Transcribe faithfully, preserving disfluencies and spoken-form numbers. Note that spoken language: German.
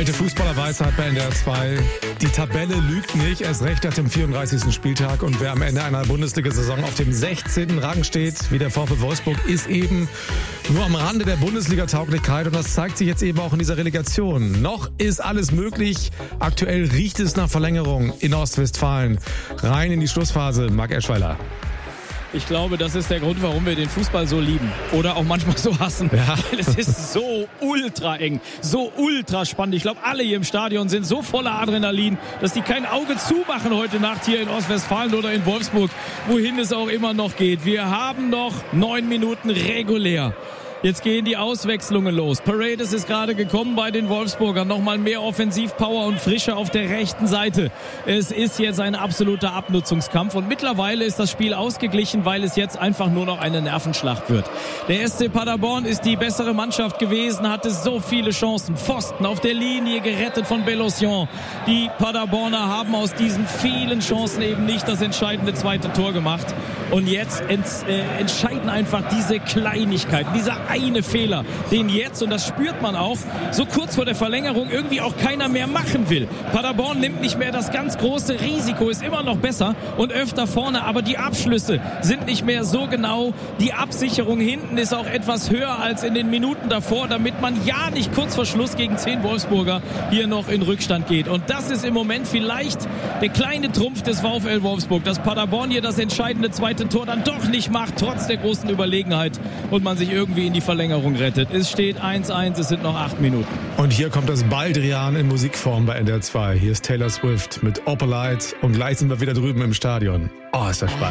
Alte Fußballerweisheit bei N D R zwei. Die Tabelle lügt nicht, erst recht nach dem vierunddreißigsten Spieltag. Und wer am Ende einer Bundesliga-Saison auf dem sechzehnten Rang steht, wie der VfL Wolfsburg, ist eben nur am Rande der Bundesliga-Tauglichkeit. Und das zeigt sich jetzt eben auch in dieser Relegation. Noch ist alles möglich. Aktuell riecht es nach Verlängerung in Ostwestfalen. Rein in die Schlussphase, Marc Eschweiler. Ich glaube, das ist der Grund, warum wir den Fußball so lieben. Oder auch manchmal so hassen. Ja. Es ist so ultra eng, so ultra spannend. Ich glaube, alle hier im Stadion sind so voller Adrenalin, dass die kein Auge zumachen heute Nacht hier in Ostwestfalen oder in Wolfsburg, wohin es auch immer noch geht. Wir haben noch neun Minuten regulär. Jetzt gehen die Auswechslungen los. Paredes ist gerade gekommen bei den Wolfsburgern. Nochmal mehr Offensivpower und Frische auf der rechten Seite. Es ist jetzt ein absoluter Abnutzungskampf. Und mittlerweile ist das Spiel ausgeglichen, weil es jetzt einfach nur noch eine Nervenschlacht wird. Der S C Paderborn ist die bessere Mannschaft gewesen, hatte so viele Chancen. Pfosten auf der Linie gerettet von Bellossian. Die Paderborner haben aus diesen vielen Chancen eben nicht das entscheidende zweite Tor gemacht. Und jetzt ents, äh, entscheiden einfach diese Kleinigkeiten, dieser eine Fehler, den jetzt, und das spürt man auch, so kurz vor der Verlängerung irgendwie auch keiner mehr machen will. Paderborn nimmt nicht mehr das ganz große Risiko, ist immer noch besser und öfter vorne, aber die Abschlüsse sind nicht mehr so genau. Die Absicherung hinten ist auch etwas höher als in den Minuten davor, damit man ja nicht kurz vor Schluss gegen zehn Wolfsburger hier noch in Rückstand geht. Und das ist im Moment vielleicht der kleine Trumpf des VfL Wolfsburg, dass Paderborn hier das entscheidende zweite Tor dann doch nicht macht, trotz der großen Überlegenheit, und man sich irgendwie in die Verlängerung rettet. Es steht eins eins, es sind noch acht Minuten. Und hier kommt das Baldrian in Musikform bei N D R zwei. Hier ist Taylor Swift mit Opalite und gleich sind wir wieder drüben im Stadion. Oh, ist das spannend.